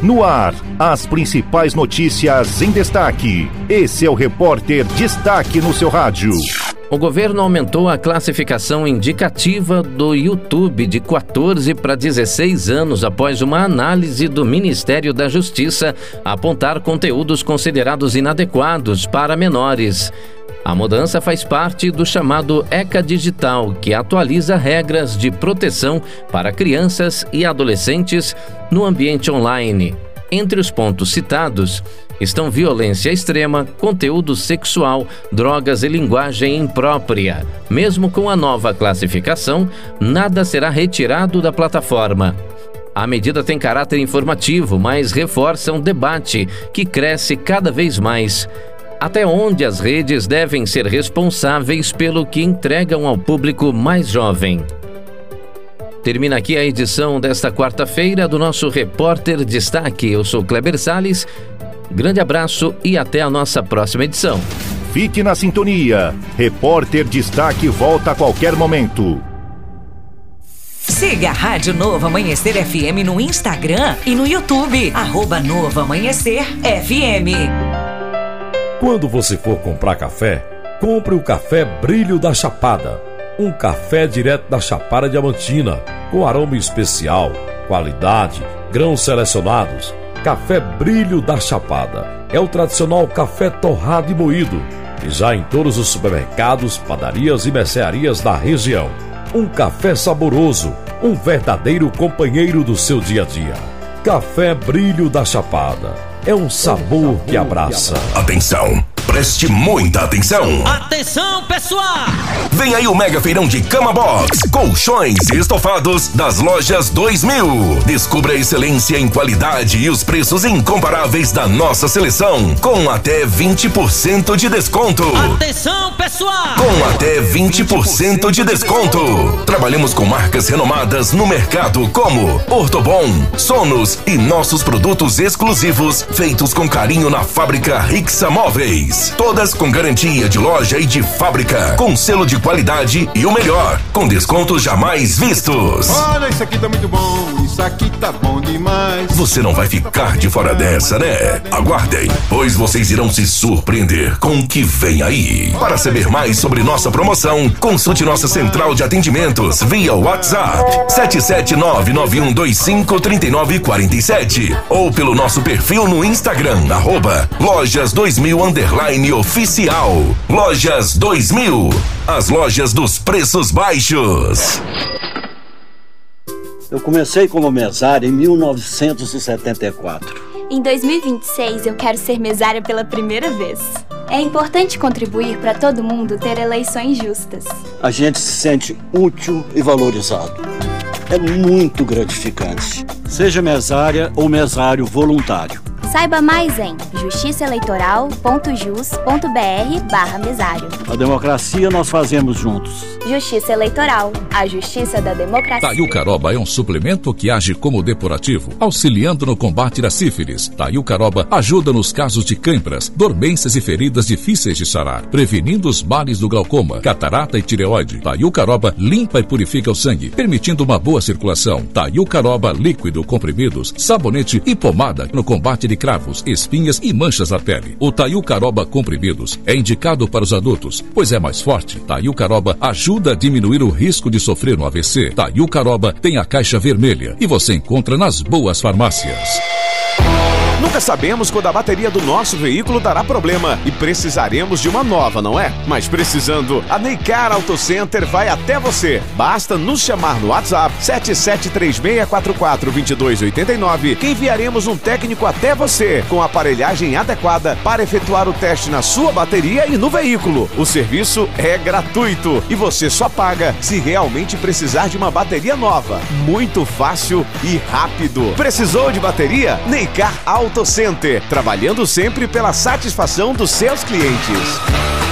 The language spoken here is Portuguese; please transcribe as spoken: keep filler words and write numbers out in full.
No ar, as principais notícias em destaque. Esse é o Repórter Destaque no seu rádio. O governo aumentou a classificação indicativa do YouTube de quatorze para dezesseis anos após uma análise do Ministério da Justiça apontar conteúdos considerados inadequados para menores. A mudança faz parte do chamado ECA Digital, que atualiza regras de proteção para crianças e adolescentes no ambiente online. Entre os pontos citados estão violência extrema, conteúdo sexual, drogas e linguagem imprópria. Mesmo com a nova classificação, nada será retirado da plataforma. A medida tem caráter informativo, mas reforça um debate que cresce cada vez mais. Até onde as redes devem ser responsáveis pelo que entregam ao público mais jovem? Termina aqui a edição desta quarta-feira do nosso Repórter Destaque. Eu sou Kleber Salles. Grande abraço e até a nossa próxima edição. Fique na sintonia. Repórter Destaque volta a qualquer momento. Siga a Rádio Novo Amanhecer F M no Instagram e no YouTube. Arroba Novo Amanhecer F M. Quando você for comprar café, compre o café Brilho da Chapada. Um café direto da Chapada Diamantina, com aroma especial, qualidade, grãos selecionados. Café Brilho da Chapada é o tradicional café torrado e moído, e já em todos os supermercados, padarias e mercearias da região. Um café saboroso, um verdadeiro companheiro do seu dia a dia. Café Brilho da Chapada é um sabor que abraça. Atenção! Preste muita atenção! Atenção, pessoal! Vem aí o mega feirão de Cama Box, colchões e estofados das lojas dois mil. Descubra a excelência em qualidade e os preços incomparáveis da nossa seleção, com até vinte por cento de desconto. Atenção, pessoal! Com até vinte por cento de desconto. Trabalhamos com marcas renomadas no mercado como Ortobon, Sonos e nossos produtos exclusivos feitos com carinho na fábrica Rixa Móveis. Todas com garantia de loja e de fábrica, com selo de qualidade e o melhor, com descontos jamais vistos. Olha, isso aqui tá muito bom, isso aqui tá bom demais. Você não vai ficar de fora dessa, né? Aguardem, pois vocês irão se surpreender com o que vem aí. Para saber mais sobre nossa promoção, consulte nossa central de atendimentos via WhatsApp sete sete nove nove um dois cinco três nove quatro sete ou pelo nosso perfil no Instagram, arroba lojas dois mil underline oficial. Lojas dois mil, as lojas dos preços baixos. Eu comecei como mesária em mil novecentos e setenta e quatro. Em dois mil e vinte e seis eu quero ser mesária pela primeira vez. É importante contribuir para todo mundo ter eleições justas. A gente se sente útil e valorizado. É muito gratificante. Seja mesária ou mesário voluntário. Saiba mais em justiçaeleitoral.jus.br barra mesário. A democracia nós fazemos juntos. Justiça Eleitoral, a justiça da democracia. Taiucaroba é um suplemento que age como depurativo, auxiliando no combate da sífilis. Taiucaroba ajuda nos casos de câimbras, dormências e feridas difíceis de sarar, prevenindo os males do glaucoma, catarata e tireoide. Taiucaroba limpa e purifica o sangue, permitindo uma boa circulação. Taiucaroba líquido, comprimidos, sabonete e pomada no combate de cravos, espinhas e manchas na pele. O Taiucaroba comprimidos é indicado para os adultos, pois é mais forte. Taiucaroba ajuda a diminuir o risco de sofrer um A V C. Taiucaroba tem a caixa vermelha e você encontra nas boas farmácias. Nunca sabemos quando a bateria do nosso veículo dará problema e precisaremos de uma nova, não é? Mas precisando, a Neycar Auto Center vai até você. Basta nos chamar no WhatsApp sete sete três seis quatro quatro dois dois oito nove que enviaremos um técnico até você com a aparelhagem adequada para efetuar o teste na sua bateria e no veículo. O serviço é gratuito e você só paga se realmente precisar de uma bateria nova. Muito fácil e rápido. Precisou de bateria? Neycar Auto Center, trabalhando sempre pela satisfação dos seus clientes.